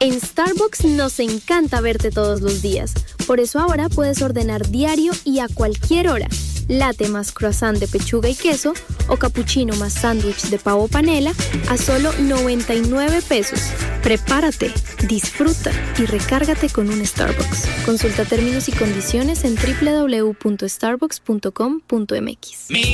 En Starbucks nos encanta verte todos los días. Por eso ahora puedes ordenar diario y a cualquier hora. Latte más croissant de pechuga y queso o cappuccino más sándwich de pavo panela a solo 99 pesos. Prepárate, disfruta y recárgate con un Starbucks. Consulta términos y condiciones en www.starbucks.com.mx.